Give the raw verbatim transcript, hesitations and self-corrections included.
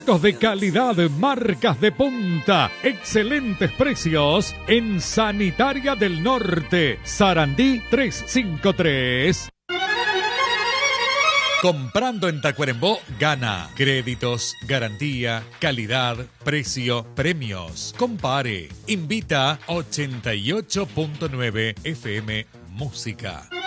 De calidad, marcas de punta, excelentes precios en Sanitaria del Norte, Sarandí trescientos cincuenta y tres. Comprando en Tacuarembó, gana. Créditos, garantía, calidad, precio, premios. Compare. Invita ochenta y ocho punto nueve F M Música.